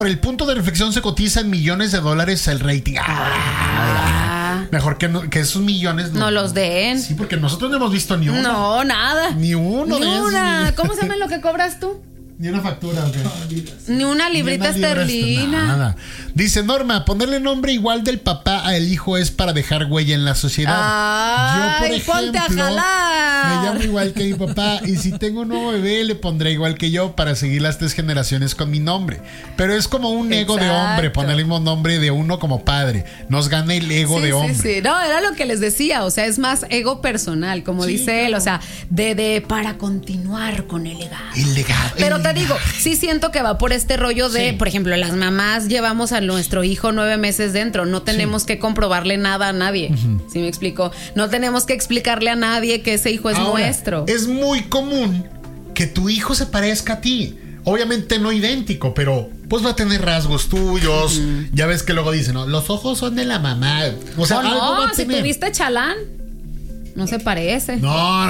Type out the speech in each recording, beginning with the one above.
El punto de reflexión se cotiza en millones de dólares el rating. Mejor que esos millones no los den. Sí, porque nosotros no hemos visto ni uno. No, nada. Ni uno ni de una. esos. ¿Cómo se llama lo que cobras tú? Ni una factura. Okay. Ni una librita esterlina. Nada. Dice Norma, ponerle nombre igual del papá al hijo es para dejar huella en la sociedad. Ay, yo, por ejemplo, ponte a jalar. me llamo igual que mi papá y si tengo un nuevo bebé le pondré igual que yo para seguir las 3 generaciones con mi nombre. Pero es como un ego de hombre, poner el mismo nombre de uno como padre. Nos gana el ego de hombre. Sí. No, era lo que les decía, o sea, es más ego personal, como dice él, o sea, de para continuar con el legado. El legado. Pero te digo, sí siento que va por este rollo de, por ejemplo, las mamás llevamos a nuestro hijo 9 meses dentro, no tenemos que comprobarle nada a nadie. ¿Sí me explico? No tenemos que explicarle a nadie que ese hijo es nuestro. Es muy común que tu hijo se parezca a ti. Obviamente no idéntico, pero pues va a tener rasgos tuyos. Ya ves que luego dicen, ¿no? Los ojos son de la mamá. O sea, algo va a tener. Si tuviste chalán, no se parece. No.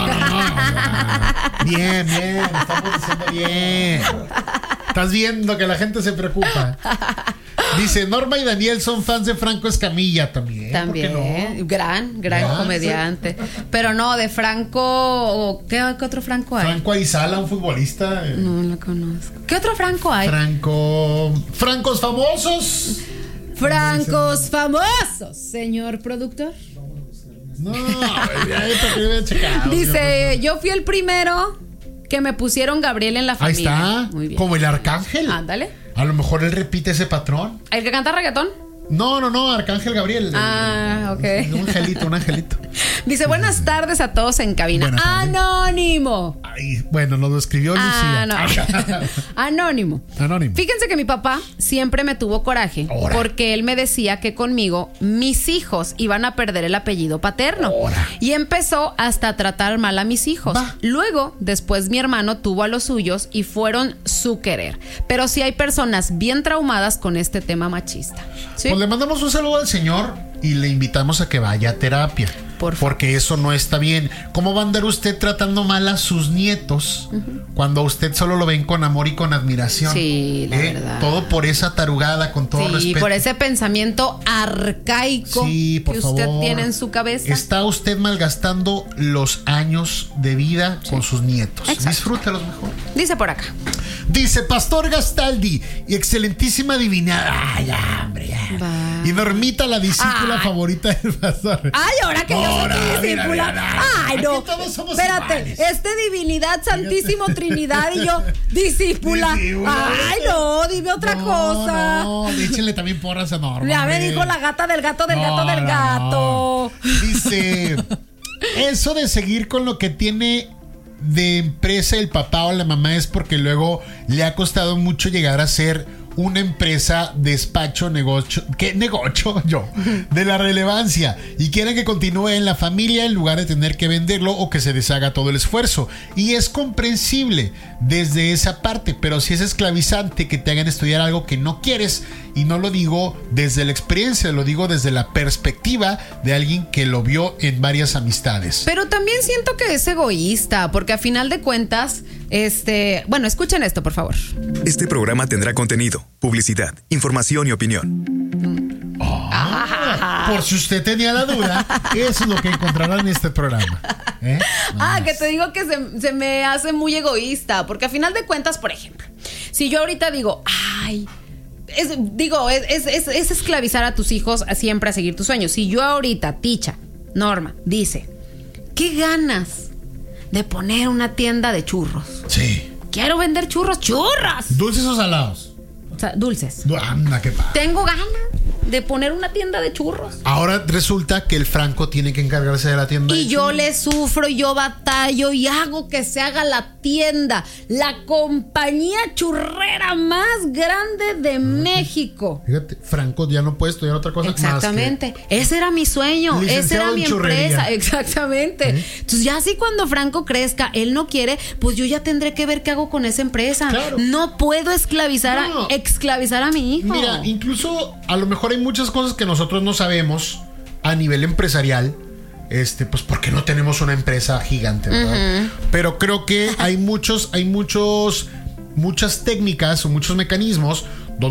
Bien, estamos diciendo bien. Estás viendo que la gente se preocupa. Dice, Norma y Daniel son fans de Franco Escamilla también. También, no? gran comediante. Sí. Pero no, de Franco, ¿qué otro Franco hay? Franco Aizala, un futbolista. No lo conozco. ¿Qué otro Franco hay? Francos famosos. Francos famosos, señor productor. No, dice, yo fui el primero que me pusieron Gabriel en la familia. Ahí está, muy bien. Como el Arcángel. Ándale. A lo mejor él repite ese patrón. ¿El que canta reggaetón? No, Arcángel Gabriel. Ok. Un angelito. Dice, buenas tardes a todos en cabina. Anónimo. Ay, bueno, lo escribió Lucía. No. Anónimo. Fíjense que mi papá siempre me tuvo coraje porque él me decía que conmigo mis hijos iban a perder el apellido paterno. Y empezó hasta a tratar mal a mis hijos. Luego, después mi hermano tuvo a los suyos y fueron su querer. Pero sí hay personas bien traumadas con este tema machista. ¿Sí? Pues le mandamos un saludo al señor y le invitamos a que vaya a terapia. Porque eso no está bien. ¿Cómo va a andar usted tratando mal a sus nietos cuando a usted solo lo ven con amor y con admiración? Sí, la verdad. Todo por esa tarugada, con todo respeto. Sí, por ese pensamiento arcaico que usted tiene en su cabeza. Está usted malgastando los años de vida con sus nietos. Exacto. Disfrútelos mejor. Dice por acá. Dice Pastor Gastaldi y excelentísima divinidad. Ay, ya, hombre, ya. Y Normita, la discípula favorita del pastor. Ay, ahora que yo soy tu discípula. Ay, no. Espérate, iguales. Divinidad, Santísimo Trinidad y yo, discípula. Ay, no, dime otra cosa. No, échenle también porras a Norma. Ya me dijo la gata del gato del gato del gato. Dice, eso de seguir con lo que tiene de empresa el papá o la mamá es porque luego le ha costado mucho llegar a ser una empresa, despacho, negocio de la relevancia y quieren que continúe en la familia en lugar de tener que venderlo o que se deshaga todo el esfuerzo. Y es comprensible desde esa parte, pero si es esclavizante que te hagan estudiar algo que no quieres, y no lo digo desde la experiencia, lo digo desde la perspectiva de alguien que lo vio en varias amistades. Pero también siento que es egoísta, porque a final de cuentas, bueno, escuchen esto, por favor. Este programa tendrá contenido, publicidad, información y opinión. Por si usted tenía la duda, eso es lo que encontrarán en este programa. Que te digo que se me hace muy egoísta, porque a final de cuentas, por ejemplo, si yo ahorita digo, es esclavizar a tus hijos siempre a seguir tus sueños. Si yo ahorita, Ticha, Norma, dice, ¿qué ganas de poner una tienda de churros? Sí. Quiero vender churros. ¿Dulces o salados? O sea, dulces. Anda, qué padre. Tengo ganas de poner una tienda de churros. Ahora resulta que el Franco tiene que encargarse de la tienda. Y yo le sufro, y yo batallo y hago que se haga la tienda, la compañía churrera más grande de México. Fíjate, Franco ya no puede estudiar otra cosa. Exactamente. Más que ese era mi sueño, esa era mi empresa. Exactamente. Entonces ya así cuando Franco crezca, él no quiere, pues yo ya tendré que ver qué hago con esa empresa. Claro. No puedo esclavizar a mi hijo. Mira, incluso a lo mejor hay muchas cosas que nosotros no sabemos a nivel empresarial, pues porque no tenemos una empresa gigante, ¿verdad? Pero creo que hay muchas técnicas o muchos mecanismos